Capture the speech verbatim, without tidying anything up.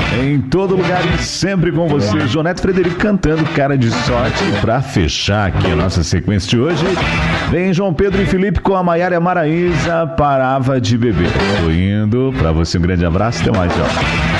em todo lugar e sempre com você. João Neto Frederico cantando Cara de Sorte. Pra fechar aqui a nossa sequência de hoje, vem João Pedro e Felipe com a Maiara Maraíza, Parava de Beber. Tô indo, pra você um grande abraço, até mais, tchau.